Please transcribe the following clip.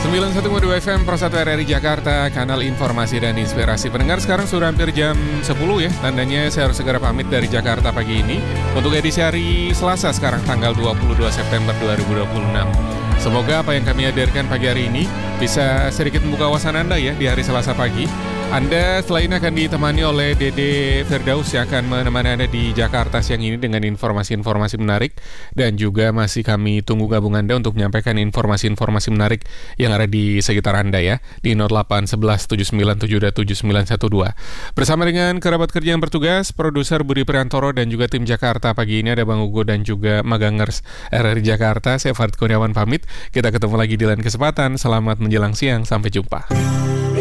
91,2 FM Pro 1 RRI Jakarta, kanal informasi dan inspirasi. Pendengar, sekarang sudah hampir jam 10 ya. Tandanya saya harus segera pamit dari Jakarta pagi ini. Untuk edisi hari Selasa sekarang tanggal 22 September 2026. Semoga apa yang kami hadirkan pagi hari ini bisa sedikit membuka wawasan Anda ya di hari Selasa pagi. Anda selain akan ditemani oleh Dede Firdaus yang akan menemani Anda di Jakarta siang ini dengan informasi-informasi menarik, dan juga masih kami tunggu gabung Anda untuk menyampaikan informasi-informasi menarik yang ada di sekitar Anda ya di 0811-797-7912. Bersama dengan kerabat kerja yang bertugas, produser Budi Priantoro dan juga tim Jakarta pagi ini ada Bang Ugo dan juga Magangers RRI Jakarta. Saya Farid Kurniawan pamit. Kita ketemu lagi di lain kesempatan. Selamat menjelang siang. Sampai jumpa.